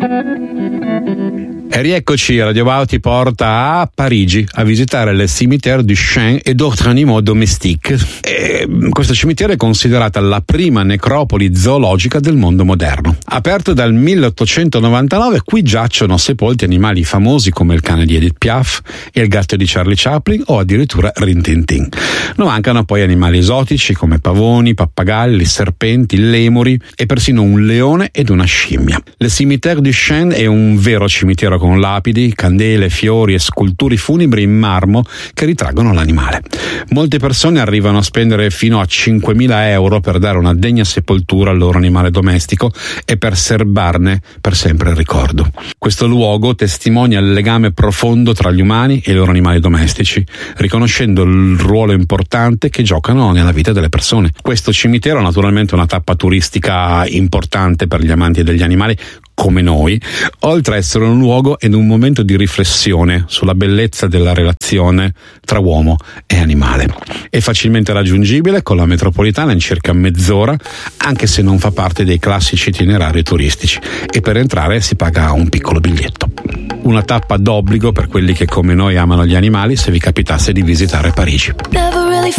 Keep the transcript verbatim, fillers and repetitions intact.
E rieccoci, Radio Wow ti porta a Parigi a visitare le Cimetière du Chien et d'autres animaux domestiques. E questo cimitero è considerata la prima necropoli zoologica del mondo moderno. Aperto dal milleottocentonovantanove, qui giacciono sepolti animali famosi come il cane di Edith Piaf, il gatto di Charlie Chaplin o addirittura Rin Tin Tin. Non mancano poi animali esotici come pavoni, pappagalli, serpenti, lemuri e persino un leone ed una scimmia. Le Cimetière du Chien è un vero cimitero con lapidi, candele, fiori e sculture funebri in marmo che ritraggono l'animale. Molte persone arrivano a spendere fino a cinquemila euro per dare una degna sepoltura al loro animale domestico e per serbarne per sempre il ricordo. Questo luogo testimonia il legame profondo tra gli umani e i loro animali domestici, riconoscendo il ruolo importante che giocano nella vita delle persone. Questo cimitero è naturalmente una tappa turistica importante per gli amanti degli animali come noi, oltre a essere un luogo ed un momento di riflessione sulla bellezza della relazione tra uomo e animale. È facilmente raggiungibile con la metropolitana in circa mezz'ora, anche se non fa parte dei classici itinerari turistici, e per entrare si paga un piccolo biglietto. Una tappa d'obbligo per quelli che come noi amano gli animali se vi capitasse di visitare Parigi. Never really